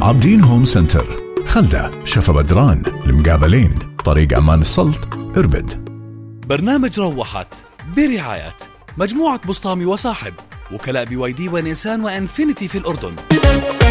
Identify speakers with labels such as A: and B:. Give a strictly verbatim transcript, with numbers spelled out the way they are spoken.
A: عابدين هوم سنتر، خلدة، شفا بدران، المقابلين، طريق أمان السلط، إربد.
B: برنامج روحت برعاية مجموعة بسطامي وصاحب، وكلاء بي واي دي ونيسان وانفينيتي في الأردن.